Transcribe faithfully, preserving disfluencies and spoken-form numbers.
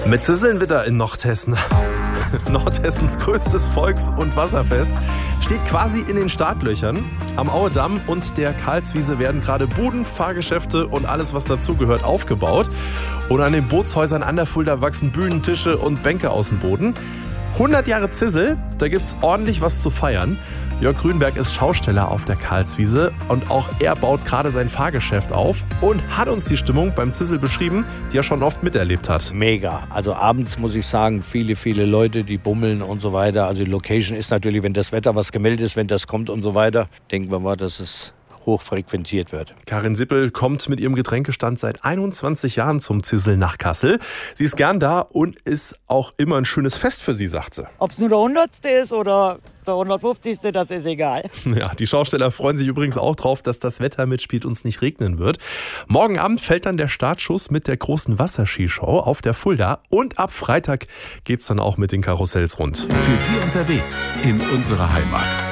Mit Zisseln wieder in Nordhessen. Nordhessens größtes Volks- und Wasserfest steht quasi in den Startlöchern. Am Auedamm und der Karlswiese werden gerade Buden, Fahrgeschäfte und alles, was dazugehört, aufgebaut. Und an den Bootshäusern an der Fulda wachsen Bühnen, Tische und Bänke aus dem Boden. hundert Jahre Zissel, da gibt's ordentlich was zu feiern. Jörg Grünberg ist Schausteller auf der Karlswiese und auch er baut gerade sein Fahrgeschäft auf und hat uns die Stimmung beim Zissel beschrieben, die er schon oft miterlebt hat. Mega. Also abends muss ich sagen, viele, viele Leute, die bummeln und so weiter. Also die Location ist natürlich, wenn das Wetter was gemeldet ist, wenn das kommt und so weiter, denken wir mal, dass es hoch frequentiert wird. Karin Sippel kommt mit ihrem Getränkestand seit einundzwanzig Jahren zum Zissel nach Kassel. Sie ist gern da und ist auch immer ein schönes Fest für sie, sagt sie. Ob es nur der hundertste ist oder der hundertfünfzigste, das ist egal. Ja, die Schausteller freuen sich übrigens auch drauf, dass das Wetter mitspielt und es nicht regnen wird. Morgen Abend fällt dann der Startschuss mit der großen Wasserskishow auf der Fulda und ab Freitag geht's dann auch mit den Karussells rund. Für Sie unterwegs in unserer Heimat.